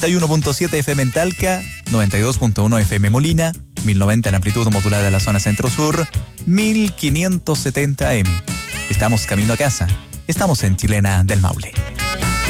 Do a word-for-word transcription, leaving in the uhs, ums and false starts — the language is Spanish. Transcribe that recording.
noventa y uno punto siete F M en Talca, noventa y dos punto uno F M Molina, mil noventa en amplitud modulada de la zona centro-sur, mil quinientos setenta A M. Estamos camino a casa. Estamos en Chilena del Maule.